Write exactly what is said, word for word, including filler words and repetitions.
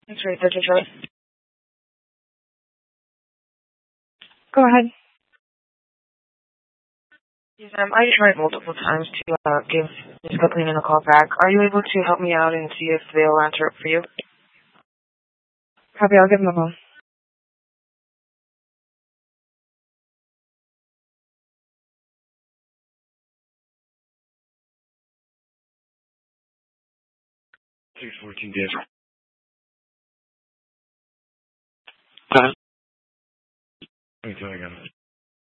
That's right, that's right. Go ahead. Yes, um, I tried multiple times to uh, give Miz Kathleen a call back. Are you able to help me out and see if they'll answer it for you? Copy, I'll give them a call. six fourteen days. Go ahead. Let me tell you again.